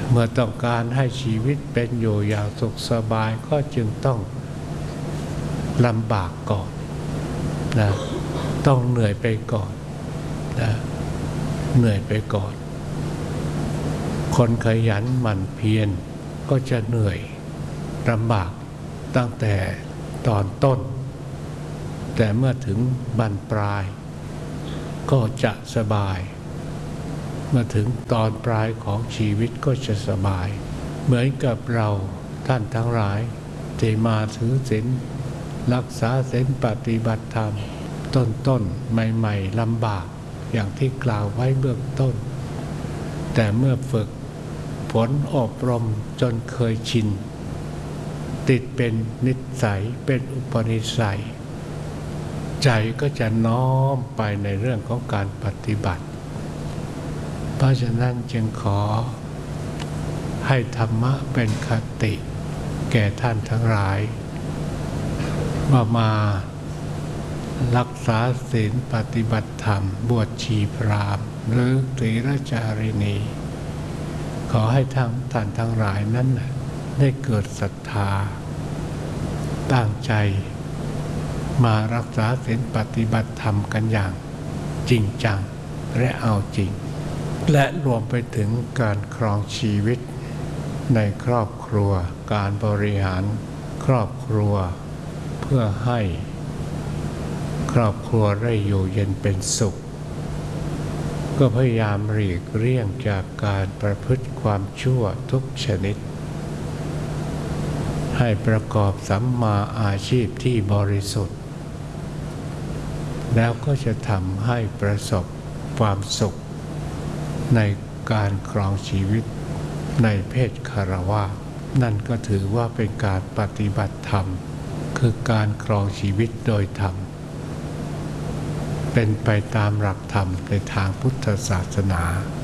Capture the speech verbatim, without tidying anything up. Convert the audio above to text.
เมื่อต้องการให้ชีวิตเป็นอยู่อย่างสุขสบายก็จึงต้องลำบากก่อนนะต้องเหนื่อยไปก่อนนะเหนื่อยไปก่อนคนขยันหมั่นเพียรก็จะเหนื่อยลำบากตั้งแต่ตอนต้นแต่เมื่อถึงบั้นปลายก็จะสบายเมื่อถึงตอนปลายของชีวิตก็จะสบายเหมือนกับเราท่านทั้งหลายที่มาถือศีลรักษาศีลปฏิบัติธรรมต้นๆใหม่ๆลำบากอย่างที่กล่าวไว้เบื้องต้นแต่เมื่อฝึกฝนอบรมจนเคยชินติดเป็นนิสัยเป็นอุปนิสัยใจก็จะน้อมไปในเรื่องของการปฏิบัติเพราะฉะนั้นจึงขอให้ธรรมะเป็นคติแก่ท่านทั้งหลายว่ามารักษาศีลปฏิบัติธรรมบวชชีพราหมณ์หรือเถรจารินีขอให้ทั้งท่านทั้งหลายนั้นได้เกิดศรัทธาตั้งใจมารักษาศีลปฏิบัติธรรมกันอย่างจริงจังและเอาจริงและรวมไปถึงการครองชีวิตในครอบครัวการบริหารครอบครัวเพื่อให้ครอบครัวได้อยู่เย็นเป็นสุขก็พยายามหลีกเลี่ยงจากการประพฤติความชั่วทุกชนิดให้ประกอบสัมมาอาชีพที่บริสุทธิ์แล้วก็จะทำให้ประสบความสุขในการครองชีวิตในเพศคฤหัสถ์นั่นก็ถือว่าเป็นการปฏิบัติธรรมคือการครองชีวิตโดยธรรมเป็นไปตามหลักธรรมในทางพุทธศาสนา